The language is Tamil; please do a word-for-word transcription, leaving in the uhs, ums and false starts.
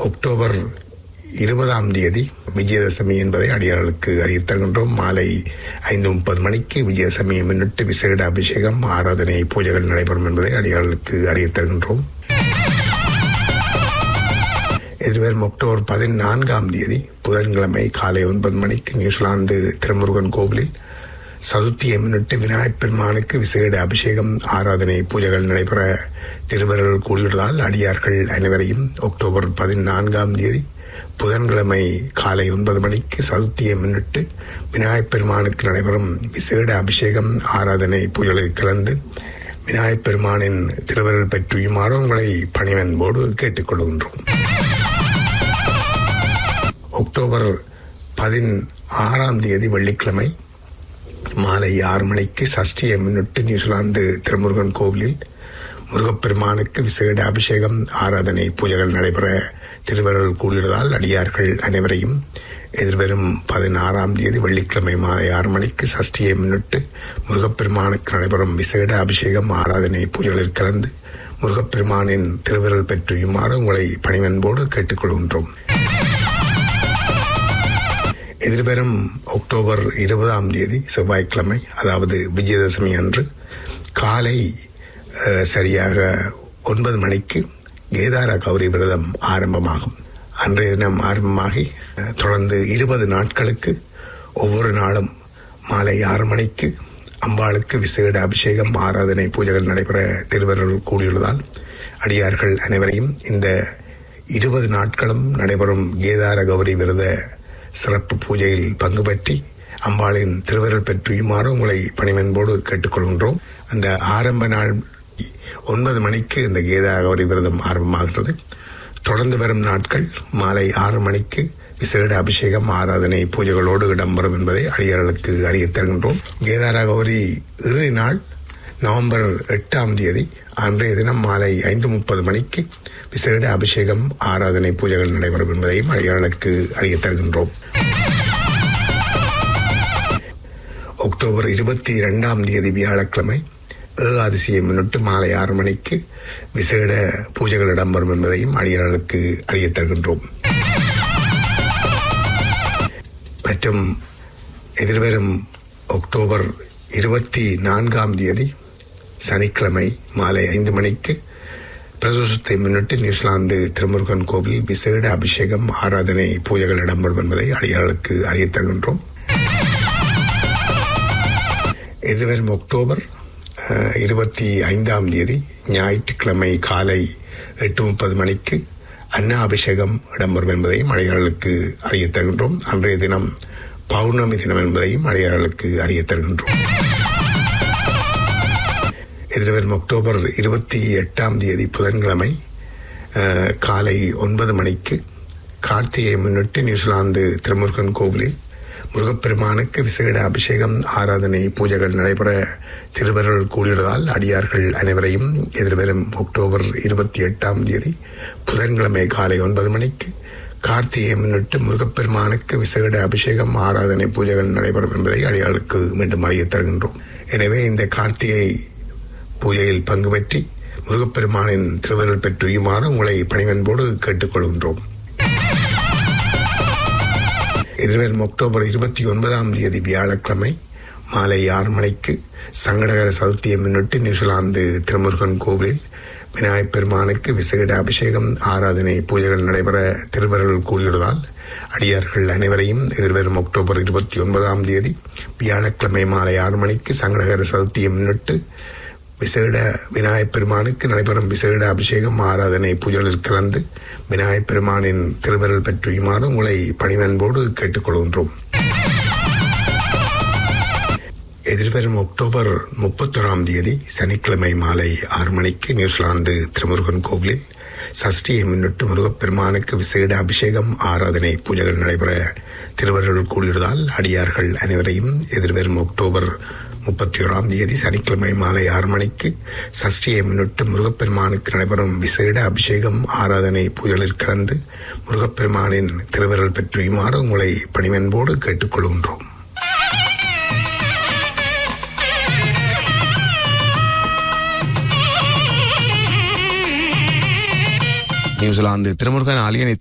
அக்டோபர் இருபதாம் தேதி விஜயதசமி என்பதை அடியார்களுக்கு அறியத் தருகின்றோம். மாலை ஐந்து முப்பது மணிக்கு விஜயதசமியை முன்னிட்டு விசேட அபிஷேகம், ஆராதனை, பூஜைகள் நடைபெறும் என்பதை அடியார்களுக்கு அறியத் தருகின்றோம். எதிர்வரும் அக்டோபர் பதினான்காம் தேதி புதன்கிழமை காலை ஒன்பது மணிக்கு நியூசிலாந்து திருமுருகன் கோவிலில் சதுர்த்தியை முன்னிட்டு விநாயகப் பெருமானுக்கு விசேட அபிஷேகம், ஆராதனை, பூஜைகள் நடைபெற திருவருள் கூடியுள்ளதால் அடியார்கள் அனைவரையும் அக்டோபர் பதினான்காம் தேதி புதன்கிழமை காலை ஒன்பது மணிக்கு சதுர்த்தியை முன்னிட்டு விநாயகப் பெருமானுக்கு நடைபெறும் விசேட அபிஷேகம், ஆராதனை, பூஜைகளில் கலந்து விநாயகப் பெருமானின் திருவருள் பெற்றுமாறு உங்களை பணிவன்போடு கேட்டுக்கொள்கின்றோம். அக்டோபர் பதினாறாம் தேதி வெள்ளிக்கிழமை மாலை ஆறு மணிக்கு சஷ்டியை முன்னிட்டு நியூசிலாந்து திருமுருகன் கோவிலில் முருகப்பெருமானுக்கு விசேட அபிஷேகம், ஆராதனை, பூஜைகள் நடைபெற திருவருள் கூடியுள்ளதால் அடியார்கள் அனைவரையும் எதிர்வரும் பதினாறாம் தேதி வெள்ளிக்கிழமை மாலை ஆறு மணிக்கு சஷ்டியை முன்னிட்டு முருகப்பெருமானுக்கு நடைபெறும் விசேட அபிஷேகம், ஆராதனை, பூஜைகளில் கலந்து முருகப்பெருமானின் திருவருள் பெற்றுமாறு உங்களை பணிவன்போடு கேட்டுக்கொள்கின்றோம். எதிர்வரும் அக்டோபர் இருபதாம் தேதி செவ்வாய்க்கிழமை, அதாவது விஜயதசமி அன்று காலை சரியாக ஒன்பது மணிக்கு கேதார கௌரி விரதம் ஆரம்பமாகும். அன்றைய தினம் ஆரம்பமாகி தொடர்ந்து இருபது நாட்களுக்கு ஒவ்வொரு நாளும் மாலை ஆறு மணிக்கு அம்பாளுக்கு விசேட அபிஷேகம், ஆராதனை, பூஜைகள் நடைபெற திருவருள் கூடியுள்ளதால் அடியார்கள் அனைவரையும் இந்த இருபது நாட்களும் நடைபெறும் கேதார கௌரி விரத சிறப்பு பூஜையில் பங்கு பற்றி அம்பாளின் திருவருள் பெற்றுமாறு உங்களை பணிவன்போடு கேட்டுக்கொள்கின்றோம். அந்த ஆரம்ப நாள் ஒன்பது மணிக்கு இந்த கேதார கௌரி விரதம் ஆரம்பமாகிறது. தொடர்ந்து வரும் நாட்கள் மாலை ஆறு மணிக்கு விசேட அபிஷேகம், ஆராதனை, பூஜைகளோடு இடம்பெறும் என்பதை அடியார்களுக்கு அறியத் தருகின்றோம். கேதார கௌரி இறுதி நாள் நவம்பர் எட்டாம் தேதி அன்றைய தினம் மாலை ஐந்து முப்பது மணிக்கு விசேட அபிஷேகம், ஆராதனை, பூஜைகள் நடைபெறும் என்பதையும் அடியார்களுக்கு அறியத் தருகின்றோம். அக்டோபர் இருபத்தி இரண்டாம் தேதி வியாழக்கிழமை ஏகாதசியை முன்னிட்டு மாலை ஆறு மணிக்கு விசேட பூஜைகள் இடம்பெறும் என்பதையும் அடியார்களுக்கு அறியத் தருகின்றோம். மற்றும் எதிர்வரும் அக்டோபர் இருபத்தி நான்காம் தேதி சனிக்கிழமை மாலை ஐந்து மணிக்கு பிரதோஷத்தை முன்னிட்டு நியூசிலாந்து திருமுருகன் கோவில் விசேட அபிஷேகம், ஆராதனை, பூஜைகள் இடம்பெறும் என்பதை அடியார்களுக்கு அறியத் தருகின்றோம். எதிர்வரும் அக்டோபர் இருபத்தி ஐந்தாம் தேதி ஞாயிற்றுக்கிழமை காலை எட்டு முப்பது மணிக்கு அன்ன அபிஷேகம் இடம்பெறும் என்பதையும் அடியார்களுக்கு அறியத் தருகின்றோம். அன்றைய தினம் பௌர்ணமி தினம் என்பதையும் அடியார்களுக்கு அறியத் தருகின்றோம். எதிர்வரும் அக்டோபர் இருபத்தி எட்டாம் தேதி புதன்கிழமை காலை ஒன்பது மணிக்கு கார்த்திகையை முன்னிட்டு நியூசிலாந்து திருமுருகன் கோவிலில் முருகப்பெருமானுக்கு விசேட அபிஷேகம், ஆராதனை, பூஜைகள் நடைபெற திருவருள் கூடியுள்ளதால் அடியார்கள் அனைவரையும் எதிர்வரும் அக்டோபர் இருபத்தி எட்டாம் தேதி புதன்கிழமை காலை ஒன்பது மணிக்கு கார்த்திகையை முன்னிட்டு முருகப்பெருமானுக்கு விசேட அபிஷேகம், ஆராதனை, பூஜைகள் நடைபெறும் என்பதை அடியார்களுக்கு மீண்டும் அறியத் தருகின்றோம். எனவே இந்த கார்த்திகை பூஜையில் பங்கு பெற்றி முருகப்பெருமானின் திருவருள் பெற்றுமாறு உங்களை பணிவன்போடு கேட்டுக்கொள்கின்றோம். எதிர்வரும் அக்டோபர் இருபத்தி ஒன்பதாம் தேதி வியாழக்கிழமை மாலை ஆறு மணிக்கு சங்கடகர சதுர்த்தியை முன்னிட்டு நியூசிலாந்து திருமுருகன் கோவிலில் விநாயகப் பெருமானுக்கு விசேட அபிஷேகம், ஆராதனை, பூஜைகள் நடைபெற திருவருள் கூடியுள்ளதால் அடியார்கள் அனைவரையும் எதிர்வரும் அக்டோபர் இருபத்தி ஒன்பதாம் தேதி வியாழக்கிழமை மாலை ஆறு மணிக்கு சங்கடகர சதுர்த்தியை முன்னிட்டு விசேட விநாயகப் பெருமானுக்கு நடைபெறும் விசேட அபிஷேகம், ஆராதனை, பூஜைகளில் கலந்து விநாயகப் பெருமானின் திருவருள் பெற்றுமாறு உங்களை பணிவன்போடு கேட்டுக்கொள்கின்றோம். எதிர்வரும் அக்டோபர் முப்பத்தொராம் தேதி சனிக்கிழமை மாலை ஆறு மணிக்கு நியூசிலாந்து திருமுருகன் கோவிலில் சஷ்டியை முன்னிட்டு முருகப்பெருமானுக்கு விசேட அபிஷேகம், ஆராதனை, பூஜைகள் நடைபெற திருவருள் கூடியுள்ளதால் அடியார்கள் அனைவரையும் எதிர்வரும் அக்டோபர் முப்பத்தி ஓராம் தேதி சனிக்கிழமை மாலை ஆறு மணிக்கு சஷ்டியை முன்னிட்டு முருகப்பெருமானுக்கு நடைபெறும் விசேட அபிஷேகம், ஆராதனை, பூஜைகளில் கலந்து முருகப்பெருமானின் திருவருள் பெற்றுமாறு உங்களை பணிவன்போடு கேட்டுக்கொள்கின்றோம். நியூசிலாந்து திருமுருகன் ஆலய